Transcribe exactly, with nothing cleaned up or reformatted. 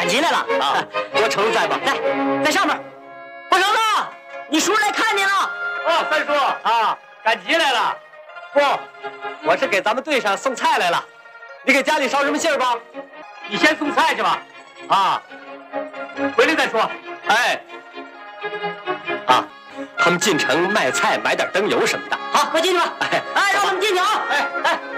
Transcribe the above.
集来了啊！我瞅瞅在吧， 在在上面。不成子，你叔来看你了。 哦，三叔啊，赶集来了。不，我是给咱们队上送菜来了。你给家里捎什么信儿吧？你先送菜去吧。啊，回来再说。哎，啊，他们进城卖菜，买点灯油什么的。 好，快进去吧。哎，让他们进去啊！ 哎哎。